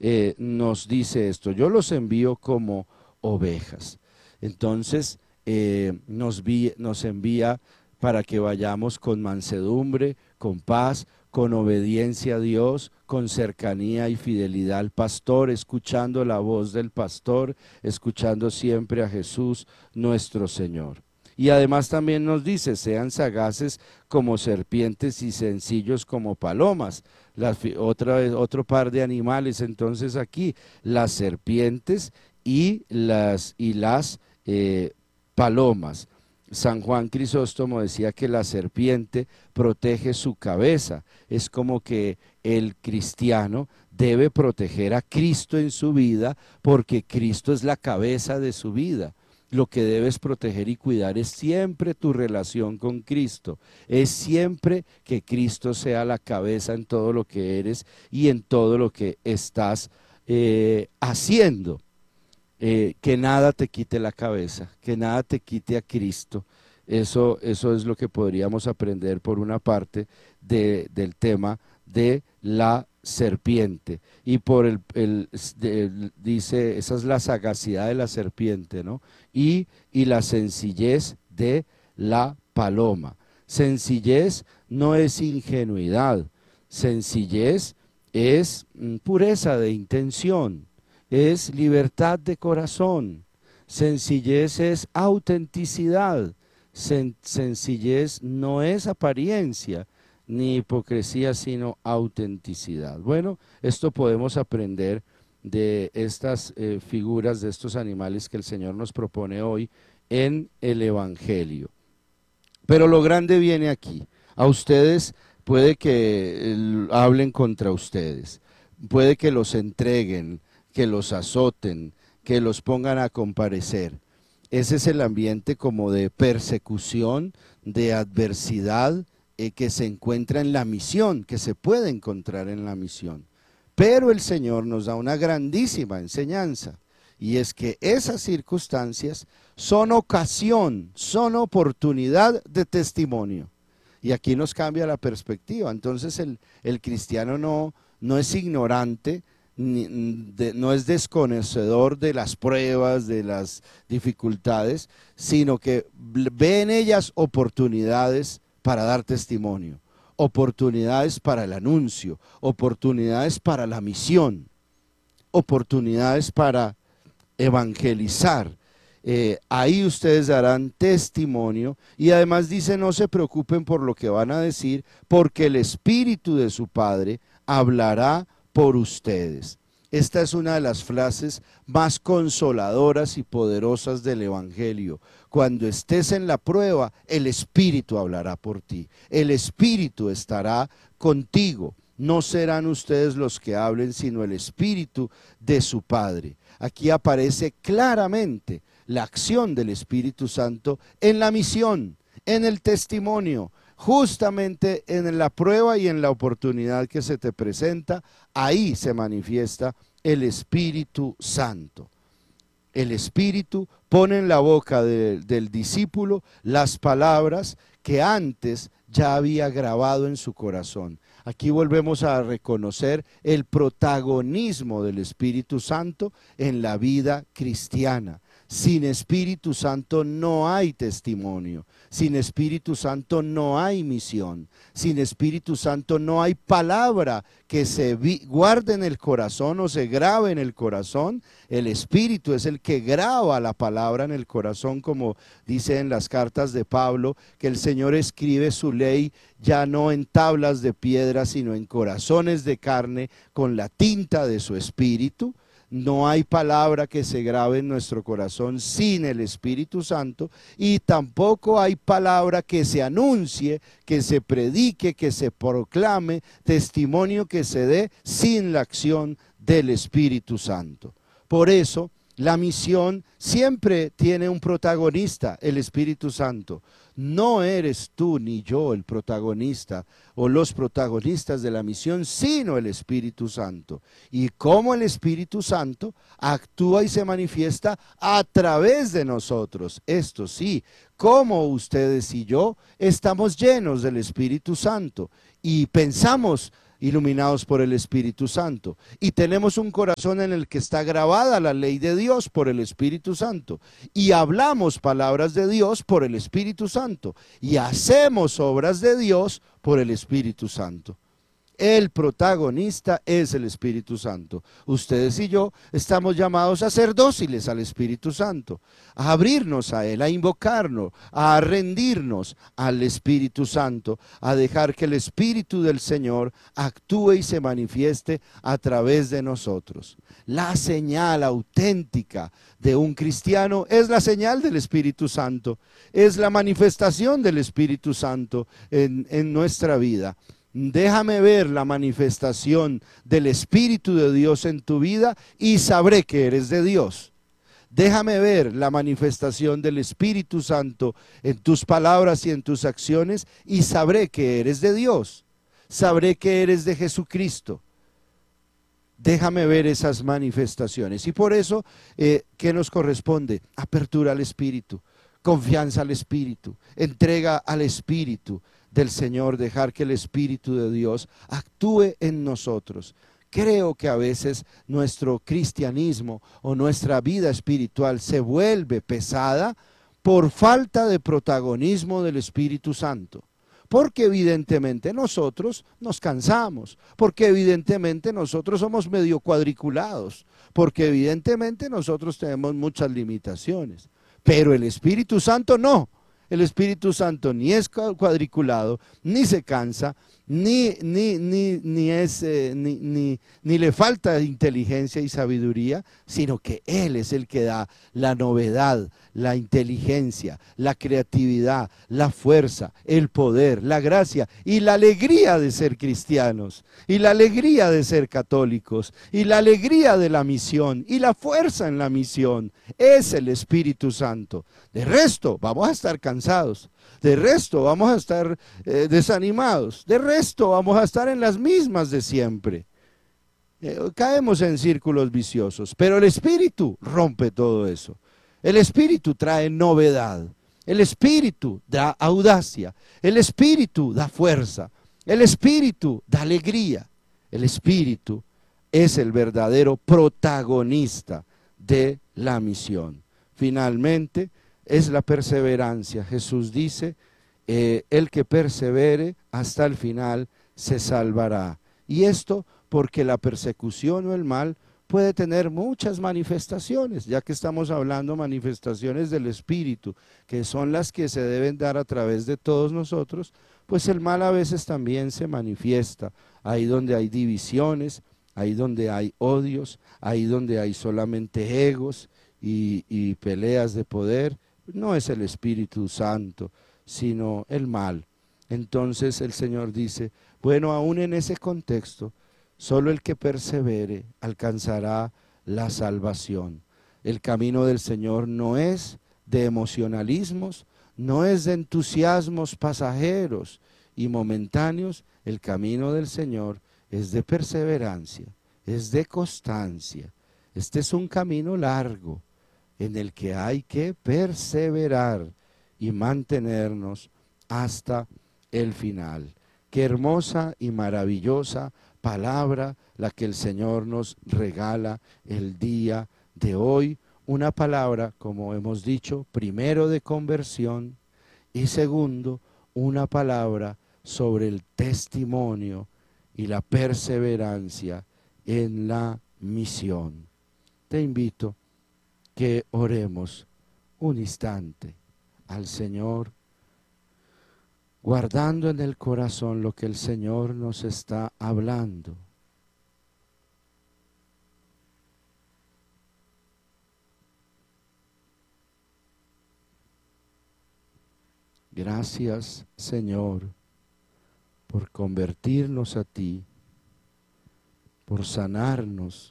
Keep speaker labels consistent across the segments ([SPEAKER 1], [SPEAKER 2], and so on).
[SPEAKER 1] nos dice esto: yo los envío como ovejas. Entonces nos envía para que vayamos con mansedumbre, con paz, con obediencia a Dios, con cercanía y fidelidad al pastor, escuchando la voz del pastor, escuchando siempre a Jesús nuestro Señor. Y además también nos dice: sean sagaces como serpientes y sencillos como palomas. Otro par de animales entonces aquí: las serpientes y las palomas. San Juan Crisóstomo decía que la serpiente protege su cabeza. Es como que el cristiano debe proteger a Cristo en su vida, porque Cristo es la cabeza de su vida. Lo que debes proteger y cuidar es siempre tu relación con Cristo. Es siempre que Cristo sea la cabeza en todo lo que eres y en todo lo que estás haciendo. Que nada te quite la cabeza, que nada te quite a Cristo. Eso es lo que podríamos aprender por una parte del tema de la serpiente. Y por dice, esa es la sagacidad de la serpiente, ¿no? Y la sencillez de la paloma. Sencillez no es ingenuidad, sencillez es pureza de intención, es libertad de corazón. Sencillez es autenticidad. Sencillez no es apariencia ni hipocresía, sino autenticidad. Bueno, esto podemos aprender de estas figuras, de estos animales que el Señor nos propone hoy en el Evangelio. Pero lo grande viene aquí. A ustedes puede que hablen contra ustedes, puede que los entreguen, que los azoten, que los pongan a comparecer. Ese es el ambiente como de persecución, de adversidad que se encuentra en la misión, que se puede encontrar en la misión. Pero el Señor nos da una grandísima enseñanza, y es que esas circunstancias son ocasión, son oportunidad de testimonio. Y aquí nos cambia la perspectiva. Entonces el cristiano no es ignorante, no es desconocedor de las pruebas, de las dificultades, sino que ve en ellas oportunidades para dar testimonio, oportunidades para el anuncio, oportunidades para la misión, oportunidades para evangelizar. Ahí ustedes darán testimonio, y además dice: no se preocupen por lo que van a decir, porque el Espíritu de su Padre hablará por ustedes. Esta es una de las frases más consoladoras y poderosas del Evangelio. Cuando estés en la prueba, el Espíritu hablará por ti. El Espíritu estará contigo. No serán ustedes los que hablen, sino el Espíritu de su Padre. Aquí aparece claramente la acción del Espíritu Santo en la misión, en el testimonio. Justamente en la prueba y en la oportunidad que se te presenta, ahí se manifiesta el Espíritu Santo. El Espíritu pone en la boca del discípulo las palabras que antes ya había grabado en su corazón. Aquí volvemos a reconocer el protagonismo del Espíritu Santo en la vida cristiana. Sin Espíritu Santo no hay testimonio. Sin Espíritu Santo no hay misión. Sin Espíritu Santo no hay palabra que se guarde en el corazón o se grabe en el corazón. El Espíritu es el que graba la palabra en el corazón, como dice en las cartas de Pablo, que el Señor escribe su ley ya no en tablas de piedra, sino en corazones de carne, con la tinta de su Espíritu. No hay palabra que se grabe en nuestro corazón sin el Espíritu Santo, y tampoco hay palabra que se anuncie, que se predique, que se proclame, testimonio que se dé sin la acción del Espíritu Santo. Por eso la misión siempre tiene un protagonista, el Espíritu Santo. No eres tú ni yo el protagonista o los protagonistas de la misión, sino el Espíritu Santo. Y cómo el Espíritu Santo actúa y se manifiesta a través de nosotros. Esto sí, como ustedes y yo estamos llenos del Espíritu Santo y pensamos iluminados por el Espíritu Santo. Y tenemos un corazón en el que está grabada la ley de Dios por el Espíritu Santo. Y hablamos palabras de Dios por el Espíritu Santo. Y hacemos obras de Dios por el Espíritu Santo. El protagonista es el Espíritu Santo. Ustedes y yo estamos llamados a ser dóciles al Espíritu Santo, a abrirnos a Él, a invocarnos, a rendirnos al Espíritu Santo, a dejar que el Espíritu del Señor actúe y se manifieste a través de nosotros. La señal auténtica de un cristiano es la señal del Espíritu Santo, es la manifestación del Espíritu Santo en nuestra vida. Déjame ver la manifestación del Espíritu de Dios en tu vida y sabré que eres de Dios. Déjame ver la manifestación del Espíritu Santo en tus palabras y en tus acciones y sabré que eres de Dios. Sabré que eres de Jesucristo. Déjame ver esas manifestaciones. Y por eso, ¿qué nos corresponde? Apertura al Espíritu, confianza al Espíritu, entrega al Espíritu del Señor, dejar que el Espíritu de Dios actúe en nosotros. Creo que a veces nuestro cristianismo o nuestra vida espiritual se vuelve pesada por falta de protagonismo del Espíritu Santo. Porque evidentemente nosotros nos cansamos, porque evidentemente nosotros somos medio cuadriculados, porque evidentemente nosotros tenemos muchas limitaciones. Pero el Espíritu Santo no. El Espíritu Santo ni es cuadriculado, ni se cansa, ni le falta inteligencia y sabiduría, sino que Él es el que da la novedad, la inteligencia, la creatividad, la fuerza, el poder, la gracia y la alegría de ser cristianos, y la alegría de ser católicos, y la alegría de la misión, y la fuerza en la misión. Es el Espíritu Santo. De resto, vamos a estar cansados. De resto, vamos a estar desanimados. De resto, vamos a estar en las mismas de siempre. Caemos en círculos viciosos. Pero el Espíritu rompe todo eso. El Espíritu trae novedad. El Espíritu da audacia. El Espíritu da fuerza. El Espíritu da alegría. El Espíritu es el verdadero protagonista de la misión. Finalmente, es la perseverancia. Jesús dice, el que persevere hasta el final se salvará. Y esto porque la persecución o el mal puede tener muchas manifestaciones, ya que estamos hablando manifestaciones del Espíritu, que son las que se deben dar a través de todos nosotros, pues el mal a veces también se manifiesta, ahí donde hay divisiones, ahí donde hay odios, ahí donde hay solamente egos y peleas de poder. No es el Espíritu Santo, sino el mal. Entonces el Señor dice, bueno, aún en ese contexto, solo el que persevere alcanzará la salvación. El camino del Señor no es de emocionalismos, no es de entusiasmos pasajeros y momentáneos. El camino del Señor es de perseverancia, es de constancia. Este es un camino largo, en el que hay que perseverar y mantenernos hasta el final. Qué hermosa y maravillosa palabra la que el Señor nos regala el día de hoy. Una palabra, como hemos dicho, primero de conversión y segundo, una palabra sobre el testimonio y la perseverancia en la misión. Te invito que oremos un instante al Señor, guardando en el corazón lo que el Señor nos está hablando. Gracias, Señor, por convertirnos a ti, por sanarnos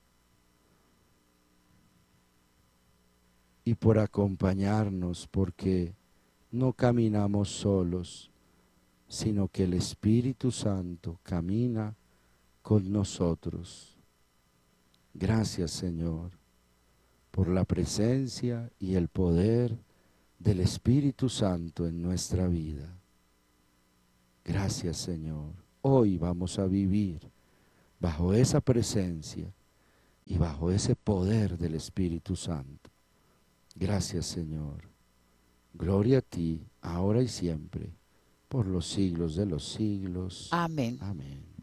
[SPEAKER 1] y por acompañarnos, porque no caminamos solos, sino que el Espíritu Santo camina con nosotros. Gracias, Señor, por la presencia y el poder del Espíritu Santo en nuestra vida. Gracias, Señor. hoy vamos a vivir bajo esa presencia y bajo ese poder del Espíritu Santo. Gracias, Señor. Gloria a ti, ahora y siempre, por los siglos de los siglos.
[SPEAKER 2] Amén.
[SPEAKER 1] Amén.